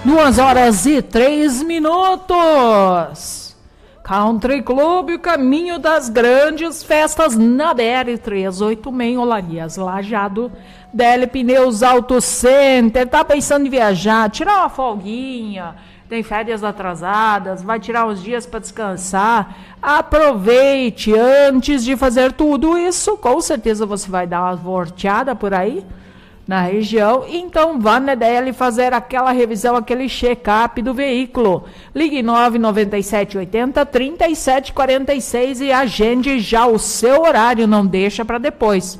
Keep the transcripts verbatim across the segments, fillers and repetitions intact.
Duas horas e três minutos. Country Club, o caminho das grandes festas na B R trezentos e oitenta e seis, Olarias, Lajeado. D L Pneus Auto Center. Tá pensando em viajar, tirar uma folguinha, tem férias atrasadas, vai tirar uns dias para descansar. Aproveite antes de fazer tudo isso. Com certeza você vai dar uma volteada por aí na região, então vá na D L fazer aquela revisão, aquele check-up do veículo. Ligue nove nove sete oito zero, três sete quatro seis e agende já o seu horário, não deixa para depois.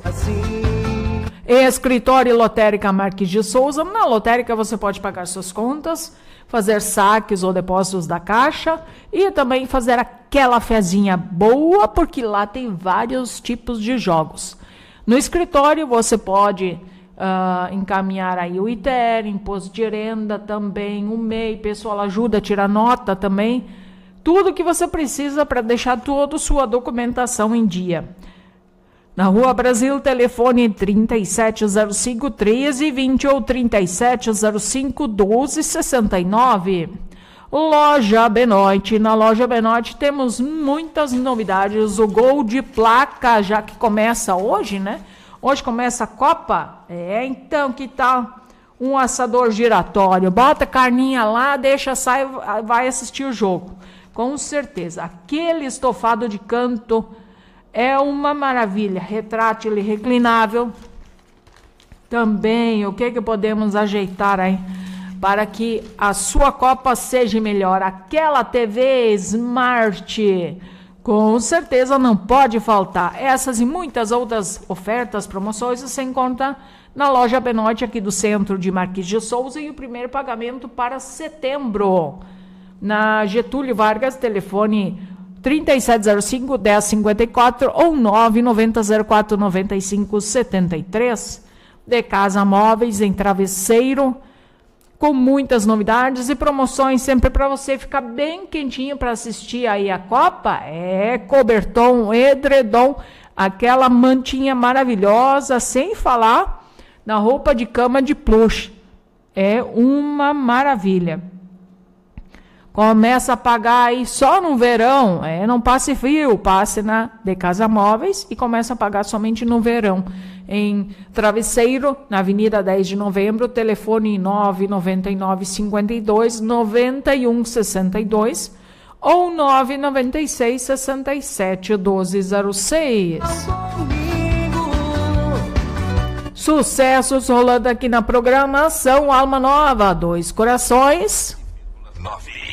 Escritório Lotérica Marques de Souza. Na lotérica você pode pagar suas contas, fazer saques ou depósitos da caixa e também fazer aquela fezinha boa, porque lá tem vários tipos de jogos. No escritório você pode Uh, encaminhar aí o I T E R, imposto de renda também, o M E I, pessoal ajuda a tirar nota também, tudo que você precisa para deixar toda a sua documentação em dia. Na Rua Brasil, telefone trinta e sete zero cinco, treze vinte ou trinta e sete zero cinco, doze sessenta e nove. Loja Benoit. Na Loja Benoit temos muitas novidades, o Gol de placa, já que começa hoje, né? Hoje começa a Copa, é, então que tal um assador giratório? Bota carninha lá, deixa, sai, vai assistir o jogo. Com certeza, aquele estofado de canto é uma maravilha. Retrátil e reclinável. Também, o que que podemos ajeitar aí para que a sua Copa seja melhor? Aquela T V Smart, com certeza não pode faltar. Essas e muitas outras ofertas, promoções você encontra na Loja Benoit aqui do centro de Marques de Souza, e o primeiro pagamento para setembro. Na Getúlio Vargas, telefone trinta e sete zero cinco, dez cinquenta e quatro ou nove nove zero zero quatro nove cinco sete três. De Casa Móveis em Travesseiro, com muitas novidades e promoções sempre para você ficar bem quentinho para assistir aí a Copa. É cobertor, edredom, aquela mantinha maravilhosa, sem falar na roupa de cama de plush. É uma maravilha. Começa a pagar aí só no verão, é, não passe frio, passe na De Casa Móveis e começa a pagar somente no verão. Em Travesseiro, na Avenida dez de Novembro, telefone nove nove nove cinco dois nove um seis dois ou nove nove seis seis sete doze zero seis. Sucessos rolando aqui na programação. Alma Nova, Dois Corações. nove